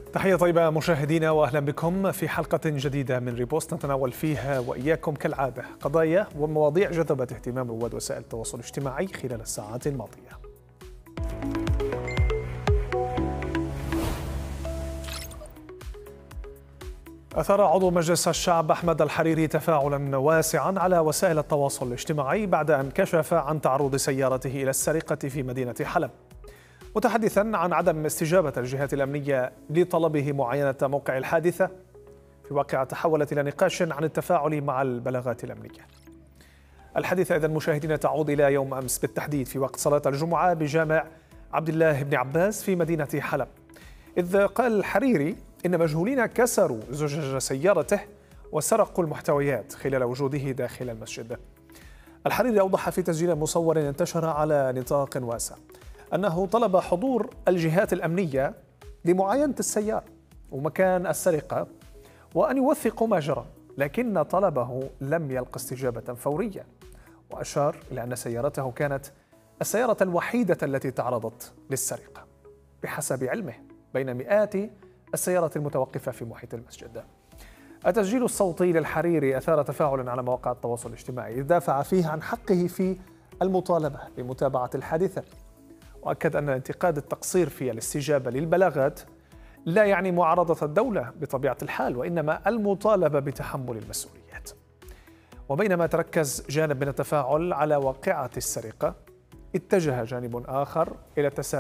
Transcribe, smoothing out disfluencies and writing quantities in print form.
تحية طيبة مشاهدينا وأهلا بكم في حلقة جديدة من ريبوست نتناول فيها وإياكم كالعادة قضايا ومواضيع جذبت اهتمام رواد وسائل التواصل الاجتماعي خلال الساعات الماضية. أثار عضو مجلس الشعب أحمد الحريري تفاعلا واسعا على وسائل التواصل الاجتماعي بعد أن كشف عن تعرض سيارته إلى السرقة في مدينة حلب، متحدثا عن عدم استجابة الجهات الأمنية لطلبه معاينة موقع الحادثة في واقعة تحولت إلى نقاش عن التفاعل مع البلاغات الأمنية. الحادثة إذن مشاهدينا تعود إلى يوم أمس بالتحديد في وقت صلاة الجمعة بجامع عبد الله بن عباس في مدينة حلب، إذ قال الحريري إن مجهولين كسروا زجاج سيارته وسرقوا المحتويات خلال وجوده داخل المسجد. الحريري أوضح في تسجيل مصور انتشر على نطاق واسع أنه طلب حضور الجهات الأمنية لمعاينة السيارة ومكان السرقة وأن يوثقوا ما جرى، لكن طلبه لم يلق استجابة فورية، وأشار إلى أن سيارته كانت السيارة الوحيدة التي تعرضت للسرقة بحسب علمه بين مئات السيارات المتوقفة في محيط المسجد. التسجيل الصوتي للحريري أثار تفاعلا على مواقع التواصل الاجتماعي، إذ دافع فيه عن حقه في المطالبة بمتابعة الحادثة، وأكد أن انتقاد التقصير في الاستجابة للبلاغات لا يعني معارضة الدولة بطبيعة الحال، وإنما المطالبة بتحمل المسؤوليات. وبينما تركز جانب من التفاعل على واقعة السرقة، اتجه جانب آخر إلى